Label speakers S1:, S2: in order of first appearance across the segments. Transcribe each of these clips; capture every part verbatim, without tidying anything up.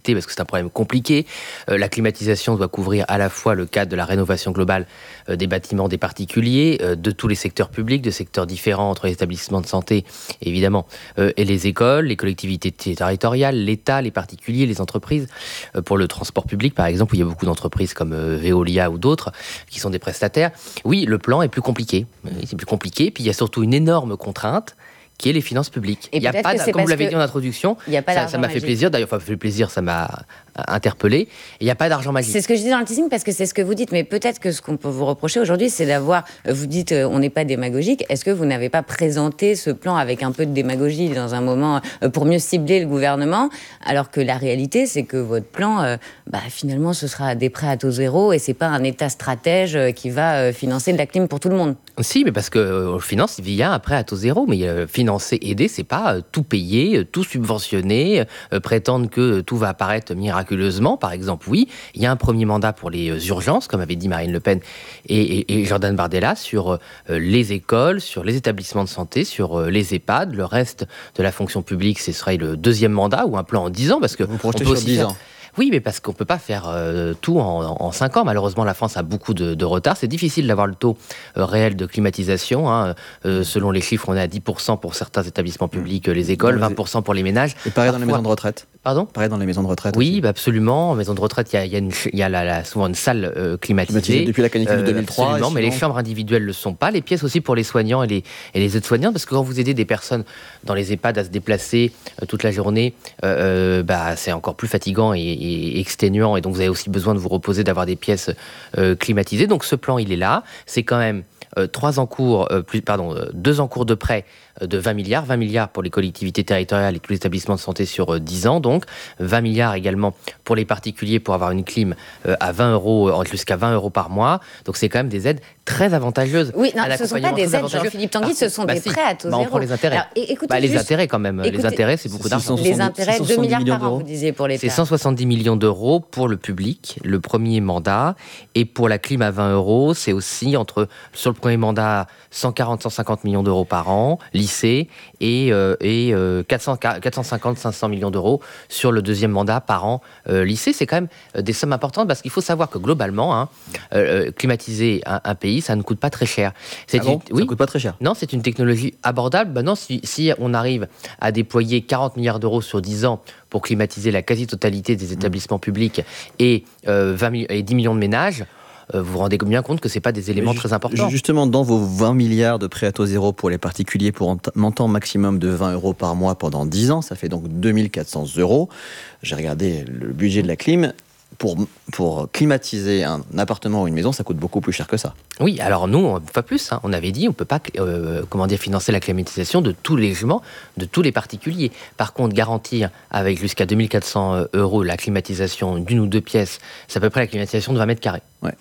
S1: complexité parce que c'est un problème compliqué. Euh, la climatisation doit couvrir à la fois le cadre de la rénovation globale euh, des bâtiments des particuliers, euh, de tous les secteurs publics, de secteurs différents entre les établissements de santé, évidemment, euh, et les écoles, les collectivités territoriales, l'État, les particuliers, les entreprises. Euh, pour le transport public, par exemple, où il y a beaucoup d'entreprises comme euh, Veolia ou d'autres qui sont des prestataires. Oui, le plan est plus compliqué. C'est plus compliqué. Puis il y a surtout une énorme contrainte qui est les finances publiques.
S2: Et
S1: il y a pas, comme vous l'avez dit en introduction, ça, ça m'a fait plaisir, d'ailleurs, enfin, ça fait plaisir, ça m'a interpellé, il n'y a pas d'argent magique.
S2: C'est ce que je dis dans le teasing, parce que c'est ce que vous dites, mais peut-être que ce qu'on peut vous reprocher aujourd'hui, c'est d'avoir, vous dites, euh, on n'est pas démagogique, est-ce que vous n'avez pas présenté ce plan avec un peu de démagogie dans un moment, euh, pour mieux cibler le gouvernement, alors que la réalité, c'est que votre plan, euh, bah, finalement, ce sera des prêts à taux zéro, et c'est pas un État stratège euh, qui va euh, financer de la clim pour tout le monde.
S1: Si, mais parce qu'on euh, finance via un prêt à taux zéro, mais euh, financer, aider, c'est pas euh, tout payer, euh, tout subventionner, euh, prétendre que tout va apparaître miraculeusement, par exemple, oui. Il y a un premier mandat pour les euh, urgences, comme avait dit Marine Le Pen et, et, et Jordan Bardella, sur euh, les écoles, sur les établissements de santé, sur euh, les EHPAD. Le reste de la fonction publique, ce serait le deuxième mandat ou un plan en dix ans, parce que
S3: vous projetez
S1: on peut
S3: sur
S1: aussi
S3: dix
S1: faire...
S3: ans.
S1: Oui, mais parce qu'on ne peut pas faire euh, tout en, en cinq ans. Malheureusement, la France a beaucoup de, de retard. C'est difficile d'avoir le taux euh, réel de climatisation. Hein. Euh, selon les chiffres, on est à dix pour cent pour certains établissements publics, euh, les écoles, vingt pour cent pour les ménages.
S3: Et pareil
S1: Parfois...
S3: dans les maisons de retraite.
S1: Pardon ?
S3: Pareil dans les maisons de retraite.
S1: Oui, bah absolument. En maison de retraite, il y a, y a, une, y a la, la, souvent une salle euh, climatisée.
S3: climatisée. Depuis la canicule de deux mille trois.
S1: Absolument, mais
S3: sinon...
S1: les chambres individuelles ne le sont pas. Les pièces aussi pour les soignants et les, et les aides-soignantes, parce que quand vous aidez des personnes dans les EHPAD à se déplacer euh, toute la journée, euh, bah, c'est encore plus fatigant et, et, et exténuant. Et donc, vous avez aussi besoin de vous reposer, d'avoir des pièces euh, climatisées. Donc, ce plan, il est là. C'est quand même euh, trois encours, euh, plus, pardon, euh, deux encours de prêt de vingt milliards, vingt milliards pour les collectivités territoriales et tous les établissements de santé sur euh, dix ans, donc vingt milliards également pour les particuliers pour avoir une clim euh, à vingt euros, euh, jusqu'à vingt euros par mois. Donc c'est quand même des aides très avantageuses.
S2: Oui, non, ce ne sont pas des aides, Jean-Philippe Tanguy, ce sont
S1: bah
S2: des
S1: si.
S2: prêts à taux
S1: bah,
S2: zéro.
S1: On prend les intérêts. Alors, écoutez, bah, les
S2: juste...
S1: intérêts quand même. Écoutez, les intérêts, c'est beaucoup d'argent.
S2: Les intérêts, deux milliards par an, vous disiez, pour l'État.
S1: C'est cent soixante-dix millions d'euros pour le public, le premier mandat. Et pour la clim à vingt euros, c'est aussi entre, sur le premier mandat, cent quarante à cent cinquante millions d'euros par an, lycée, et, euh, et euh, quatre cents, quatre cent cinquante à cinq cents millions d'euros sur le deuxième mandat par an euh, lycée. C'est quand même euh, des sommes importantes parce qu'il faut savoir que globalement, hein, euh, climatiser un, un pays, ça ne coûte pas très cher.
S3: C'est ah bon une, oui, ça coûte pas très cher.
S1: Non, c'est une technologie abordable. Ben non, si, si on arrive à déployer quarante milliards d'euros sur dix ans pour climatiser la quasi-totalité des établissements mmh. publics et, euh, vingt, et dix millions de ménages, vous vous rendez bien compte que ce n'est pas des éléments
S3: ju-
S1: très importants.
S3: Justement, dans vos vingt milliards de prêts à taux zéro pour les particuliers pour un montant maximum de vingt euros par mois pendant dix ans, ça fait donc deux mille quatre cents euros. J'ai regardé le budget de la clim. Pour, pour climatiser un appartement ou une maison, ça coûte beaucoup plus cher que ça.
S1: Oui, alors nous, pas plus. Hein, on avait dit on ne peut pas euh, comment dire, financer la climatisation de tous les logements, de tous les particuliers. Par contre, garantir avec jusqu'à deux mille quatre cents euros la climatisation d'une ou deux pièces, c'est à peu près la climatisation de vingt mètres carrés.
S3: Ouais.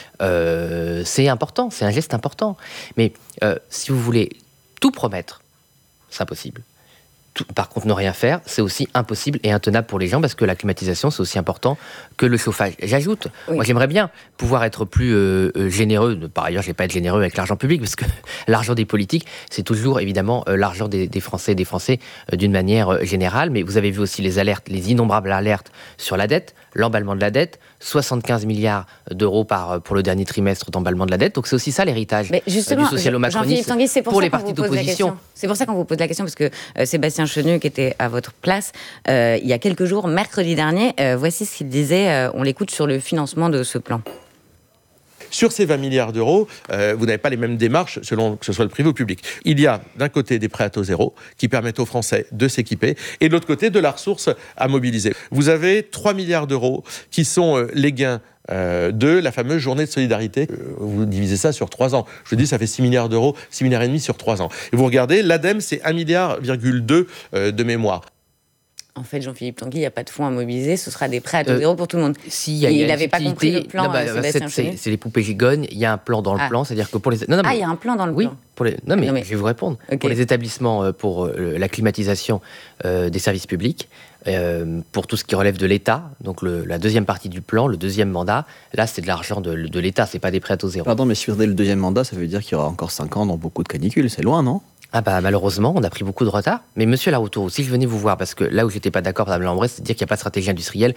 S1: Euh, c'est important, c'est un geste important. Mais euh, si vous voulez tout promettre, c'est impossible. Tout, par contre, ne rien faire, c'est aussi impossible et intenable pour les gens parce que la climatisation, c'est aussi important que le chauffage. J'ajoute, oui. moi j'aimerais bien pouvoir être plus euh, généreux. Par ailleurs, je ne vais pas être généreux avec l'argent public parce que l'argent des politiques, c'est toujours évidemment euh, l'argent des, des Français et des Français euh, d'une manière euh, générale. Mais vous avez vu aussi les alertes, les innombrables alertes sur la dette, l'emballement de la dette, soixante-quinze milliards d'euros par, pour le dernier trimestre d'emballement de la dette. Donc c'est aussi ça l'héritage
S2: Mais justement,
S1: euh, du socialo-macronisme
S2: Tanguy, c'est pour,
S1: pour
S2: ça
S1: les partis
S2: vous
S1: d'opposition.
S2: C'est pour ça qu'on vous pose la question, parce que euh, Sébastien Chenu, qui était à votre place, euh, il y a quelques jours, mercredi dernier, euh, voici ce qu'il disait, euh, on l'écoute sur le financement de ce plan.
S4: Sur ces vingt milliards d'euros, euh, vous n'avez pas les mêmes démarches selon que ce soit le privé ou le public. Il y a d'un côté des prêts à taux zéro qui permettent aux Français de s'équiper et de l'autre côté de la ressource à mobiliser. Vous avez trois milliards d'euros qui sont euh, les gains Euh, de la fameuse journée de solidarité. Euh, vous divisez ça sur trois ans. Je vous dis, ça fait six milliards d'euros, six milliards et demi sur trois ans. Et vous regardez, l'ADEME, c'est un virgule deux milliard euh, de mémoire.
S2: En fait, Jean-Philippe Tanguy, il n'y a pas de fonds à mobiliser, ce sera des prêts à taux zéro euh, pour tout le monde.
S1: Si, y a, il
S2: n'avait pas compris le plan,
S1: non, bah,
S2: euh, Sébastien
S1: c'est,
S2: Chenu.
S1: c'est, c'est les poupées gigognes, il y a un plan dans le
S2: ah.
S1: plan, c'est-à-dire que pour les... Non, non, mais,
S2: ah, il y a un plan dans le
S1: oui,
S2: plan.
S1: Pour les, non, mais,
S2: non, mais
S1: je vais vous répondre.
S2: Okay.
S1: Pour les établissements, pour euh, la climatisation euh, des services publics, euh, pour tout ce qui relève de l'État, donc le, la deuxième partie du plan, le deuxième mandat, là, c'est de l'argent de, de l'État, c'est pas des prêts à taux zéro.
S3: Pardon, mais si vous regardez le deuxième mandat, ça veut dire qu'il y aura encore cinq ans dans beaucoup de canicules. C'est loin, non ?
S1: Ah bah malheureusement, on a pris beaucoup de retard. Mais monsieur Larrouturou, si je venais vous voir, parce que là où j'étais pas d'accord, madame Lambresse, c'est de dire qu'il n'y a pas de stratégie industrielle